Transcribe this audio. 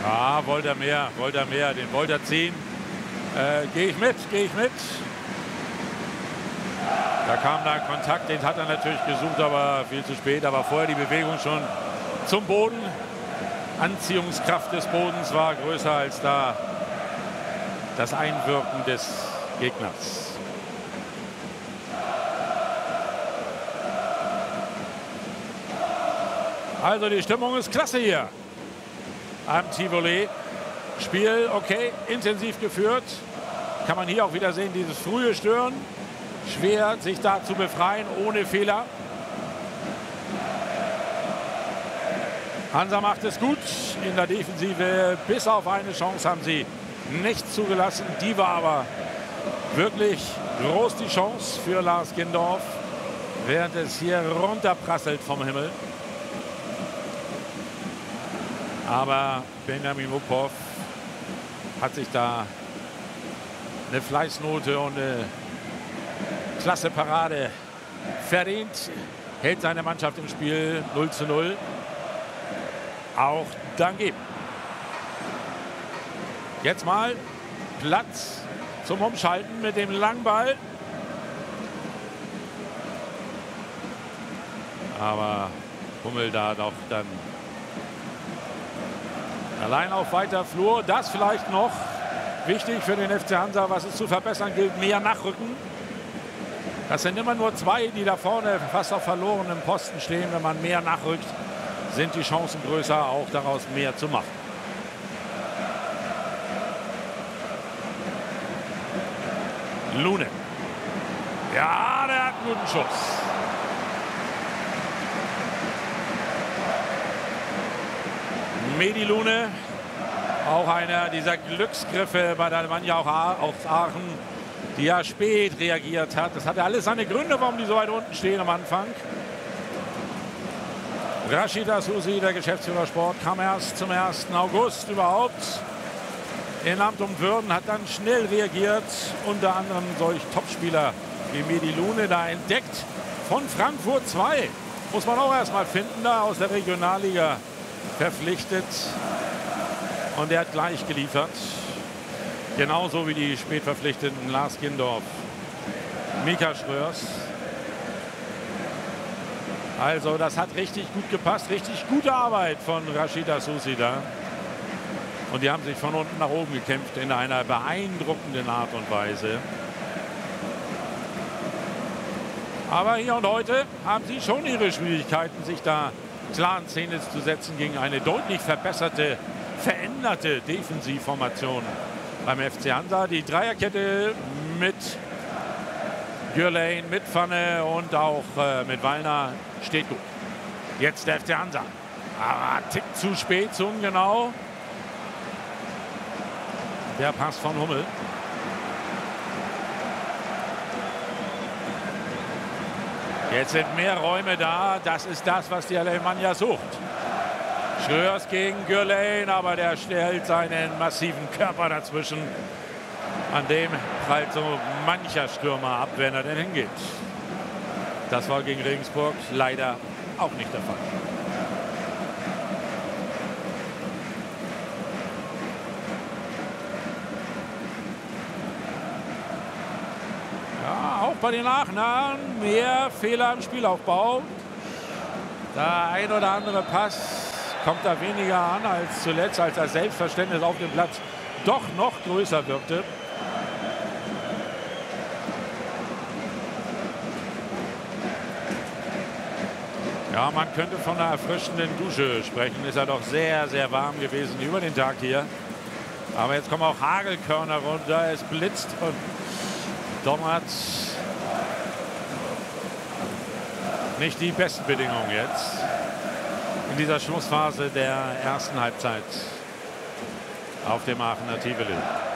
Ah, wollte er mehr, den wollte er ziehen. Gehe ich mit. Da kam da Kontakt, den hat er natürlich gesucht, aber viel zu spät. Aber vorher die Bewegung schon zum Boden. Anziehungskraft des Bodens war größer als da das Einwirken des Gegners. Also die Stimmung ist klasse hier am Tivoli. Spiel okay, intensiv geführt. Kann man hier auch wieder sehen, dieses frühe Stören. Schwer, sich da zu befreien, ohne Fehler. Hansa macht es gut in der Defensive. Bis auf eine Chance haben sie nicht zugelassen. Die war aber wirklich groß, die Chance für Lars Gindorf, während es hier runterprasselt vom Himmel. Aber Benjamin Uphoff hat sich da eine Fleißnote und eine klasse Parade verdient. Hält seine Mannschaft im Spiel 0:0. Auch Dange. Jetzt mal Platz zum Umschalten mit dem Langball. Aber Hummel da doch dann allein auf weiter Flur. Das vielleicht noch wichtig für den FC Hansa, was es zu verbessern gilt, mehr nachrücken. Das sind immer nur zwei, die da vorne fast auf verlorenem Posten stehen. Wenn man mehr nachrückt, sind die Chancen größer, auch daraus mehr zu machen. Lune. Ja, der hat einen guten Schuss. Medi Lune, auch einer dieser Glücksgriffe bei der Alemannia aus Aachen, die ja spät reagiert hat. Das hatte alles seine Gründe, warum die so weit unten stehen am Anfang. Rashid Asusi, der Geschäftsführer Sport, kam erst zum 1. August überhaupt in Amt und Würden, hat dann schnell reagiert, unter anderem solch Topspieler wie Medi Lune da entdeckt von Frankfurt 2. Muss man auch erst mal finden, da aus der Regionalliga verpflichtet. Und er hat gleich geliefert. Genauso wie die spät verpflichteten Lars Gindorf, Mika Schröers. Also das hat richtig gut gepasst. Richtig gute Arbeit von Rashid Asusi da. Und die haben sich von unten nach oben gekämpft in einer beeindruckenden Art und Weise. Aber hier und heute haben sie schon ihre Schwierigkeiten, sich da klar in Szene zu setzen gegen eine deutlich verbesserte, veränderte Defensivformation beim FC Hansa. Die Dreierkette mit Gürlein, mit Pfanne und auch mit Wallner steht gut. Jetzt der FC Hansa. Aber Tick zu spät, zu ungenau. Der Pass von Hummel. Jetzt sind mehr Räume da. Das ist das, was die Alemannia sucht. Schröers gegen Gürlein, aber der stellt seinen massiven Körper dazwischen. An dem prallt so mancher Stürmer ab, wenn er denn hingeht. Das war gegen Regensburg leider auch nicht der Fall. Ja, auch bei den Aachenern mehr Fehler im Spielaufbau. Der ein oder andere Pass kommt da weniger an als zuletzt, als das Selbstverständnis auf dem Platz doch noch größer wirkte. Ja, man könnte von einer erfrischenden Dusche sprechen. Ist ja doch sehr, sehr warm gewesen über den Tag hier. Aber jetzt kommen auch Hagelkörner runter. Es blitzt und donnert. Nicht die besten Bedingungen jetzt in dieser Schlussphase der ersten Halbzeit auf dem Aachener Tivoli.